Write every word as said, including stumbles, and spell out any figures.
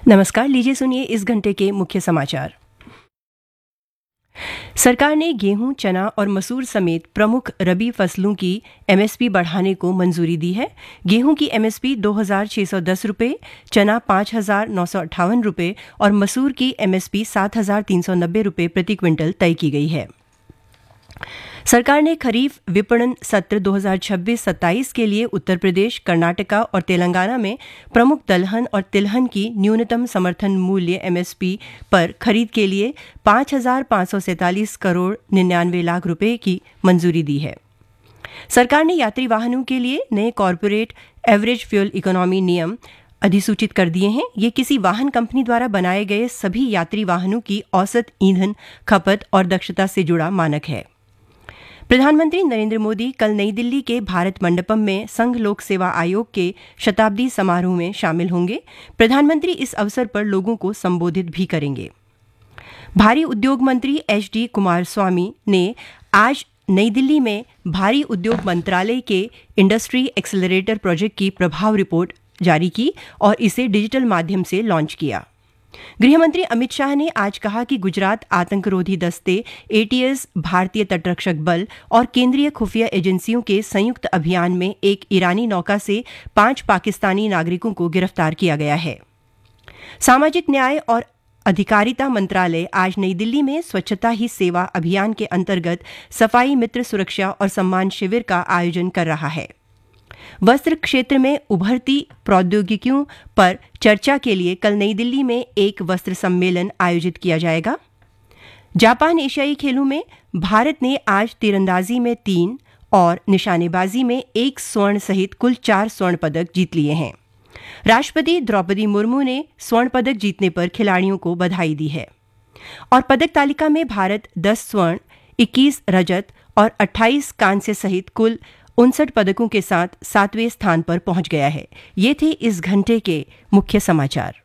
नमस्कार, लीजिए सुनिए इस घंटे के मुख्य समाचार। सरकार ने गेहूं, चना और मसूर समेत प्रमुख रबी फसलों की एमएसपी बढ़ाने को मंजूरी दी है। गेहूं की एमएसपी दो हजार छह सौ दस रुपये, चना पाँच हजार नौ सौ अट्ठावन रुपये और मसूर की एमएसपी सात हजार तीन सौ नब्बे रुपये प्रति क्विंटल तय की गई है। सरकार ने खरीफ विपणन सत्र दो हजार छब्बीस सत्ताईस के लिए उत्तर प्रदेश, कर्नाटका और तेलंगाना में प्रमुख दलहन और तिलहन की न्यूनतम समर्थन मूल्य एमएसपी पर खरीद के लिए पाँच हजार पाँच सौ सैंतालीस करोड़ निन्यानवे लाख रुपए की मंजूरी दी है। सरकार ने यात्री वाहनों के लिए नए कॉरपोरेट एवरेज फ्यूल इकोनॉमी नियम अधिसूचित कर दिए हैं। ये किसी वाहन कंपनी द्वारा बनाए गए सभी यात्री वाहनों की औसत ईंधन खपत और दक्षता से जुड़ा मानक है। प्रधानमंत्री नरेंद्र मोदी कल नई दिल्ली के भारत मंडपम में संघ लोक सेवा आयोग के शताब्दी समारोह में शामिल होंगे। प्रधानमंत्री इस अवसर पर लोगों को संबोधित भी करेंगे। भारी उद्योग मंत्री एच डी कुमारस्वामी ने आज नई दिल्ली में भारी उद्योग मंत्रालय के इंडस्ट्री एक्सेलरेटर प्रोजेक्ट की प्रभाव रिपोर्ट जारी की और इसे डिजिटल माध्यम से लॉन्च किया। गृहमंत्री अमित शाह ने आज कहा कि गुजरात आतंकरोधी दस्ते, एटीएस, भारतीय तटरक्षक बल और केंद्रीय खुफिया एजेंसियों के संयुक्त अभियान में एक ईरानी नौका से पांच पाकिस्तानी नागरिकों को गिरफ्तार किया गया है। सामाजिक न्याय और अधिकारिता मंत्रालय आज नई दिल्ली में स्वच्छता ही सेवा अभियान के अंतर्गत सफाई मित्र सुरक्षा और सम्मान शिविर का आयोजन कर रहा है। वस्त्र क्षेत्र में उभरती प्रौद्योगिकियों पर चर्चा के लिए कल नई दिल्ली में एक वस्त्र सम्मेलन आयोजित किया जाएगा। जापान एशियाई खेलों में भारत ने आज तीरंदाजी में तीन और निशानेबाजी में एक स्वर्ण सहित कुल चार स्वर्ण पदक जीत लिए हैं। राष्ट्रपति द्रौपदी मुर्मू ने स्वर्ण पदक जीतने पर खिलाड़ियों को बधाई दी है। और पदक तालिका में भारत दस स्वर्ण, इक्कीस रजत और अट्ठाईस कांस्य सहित कुल उनसठ पदकों के साथ सातवें स्थान पर पहुंच गया है। ये थे इस घंटे के मुख्य समाचार।